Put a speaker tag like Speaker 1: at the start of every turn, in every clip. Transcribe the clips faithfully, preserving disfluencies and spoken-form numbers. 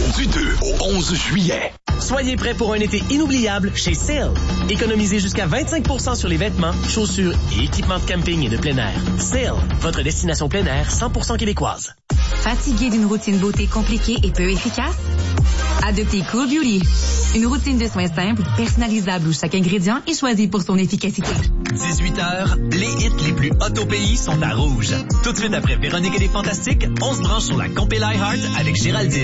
Speaker 1: Du deux au onze juillet.
Speaker 2: Soyez prêts pour un été inoubliable chez Sale. Économisez jusqu'à vingt-cinq pour cent sur les vêtements, chaussures et équipements de camping et de plein air. Sale, votre destination plein air cent pour cent québécoise.
Speaker 3: Fatigué d'une routine beauté compliquée et peu efficace? Adoptez Cool Beauty. Une routine de soins simple, personnalisable où chaque ingrédient est choisi pour son efficacité.
Speaker 4: dix-huit heures, les hits les plus hot au pays sont à Rouge. Tout de suite après Véronique et les Fantastiques, on se branche sur la compil iHeart avec Géraldine.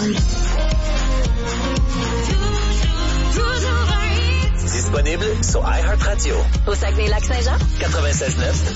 Speaker 4: Disponible sur iHeartRadio.
Speaker 5: Au Saguenay-Lac-Saint-Jean.
Speaker 4: quatre-vingt-seize neuf.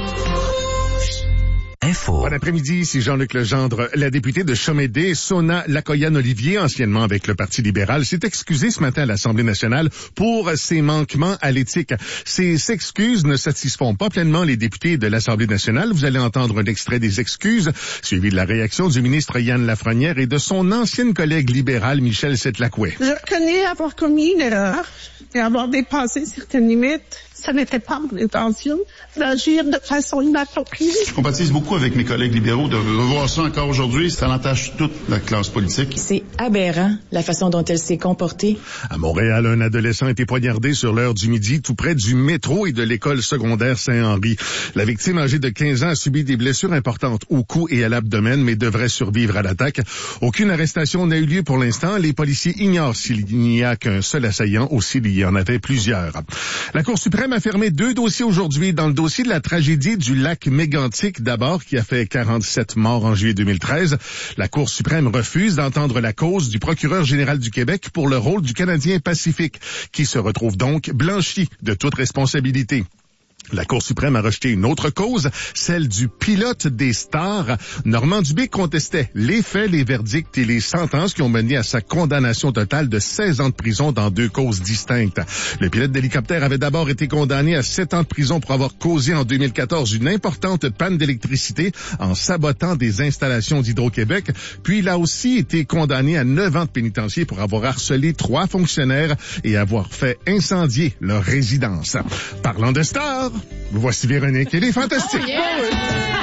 Speaker 4: Info.
Speaker 6: Bon après-midi, ici Jean-Luc Legendre. La députée de Chomédé, Sona Lacoyan-Olivier, anciennement avec le Parti libéral, s'est excusée ce matin à l'Assemblée nationale pour ses manquements à l'éthique. Ces excuses ne satisfont pas pleinement les députés de l'Assemblée nationale. Vous allez entendre un extrait des excuses, suivi de la réaction du ministre Yann Lafrenière et de son ancienne collègue libérale Michel Setlacouet.
Speaker 7: Je reconnais avoir commis une erreur et avoir dépassé certaines limites. Ça n'était pas mon intention d'agir de façon inappropriée.
Speaker 8: Je compatis beaucoup avec mes collègues libéraux de revoir ça encore aujourd'hui. Ça entache toute la classe politique.
Speaker 9: C'est aberrant, la façon dont elle s'est comportée.
Speaker 6: À Montréal, un adolescent a été poignardé sur l'heure du midi, tout près du métro et de l'école secondaire Saint-Henri. La victime, âgée de quinze ans, a subi des blessures importantes au cou et à l'abdomen, mais devrait survivre à l'attaque. Aucune arrestation n'a eu lieu pour l'instant. Les policiers ignorent s'il n'y a qu'un seul assaillant ou s'il y en avait plusieurs. La Cour suprême a fermé deux dossiers aujourd'hui. Dans le dossier de la tragédie du lac Mégantic, d'abord, qui a fait quarante-sept morts en juillet deux mille treize, la Cour suprême refuse d'entendre la cause du procureur général du Québec pour le rôle du Canadien Pacifique, qui se retrouve donc blanchi de toute responsabilité. La Cour suprême a rejeté une autre cause, celle du pilote des stars. Normand Dubé contestait les faits, les verdicts et les sentences qui ont mené à sa condamnation totale de seize ans de prison dans deux causes distinctes. Le pilote d'hélicoptère avait d'abord été condamné à sept ans de prison pour avoir causé en deux mille quatorze une importante panne d'électricité en sabotant des installations d'Hydro-Québec. Puis il a aussi été condamné à neuf ans de pénitencier pour avoir harcelé trois fonctionnaires et avoir fait incendier leur résidence. Parlant de stars, voici Véronique et les Fantastiques.
Speaker 5: Oh yeah!